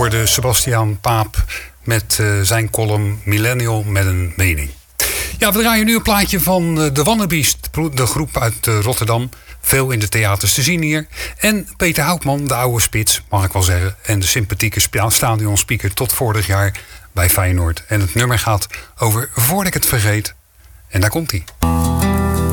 hoorde Sebastiaan Paap met zijn column Millennial met een mening. Ja, we draaien nu een plaatje van de Wannabies, de groep uit Rotterdam. Veel in de theaters te zien hier. En Peter Houtman, de oude spits, mag ik wel zeggen. En de sympathieke stadionspeaker tot vorig jaar bij Feyenoord. En het nummer gaat over Voordat ik het vergeet. En daar komt hij.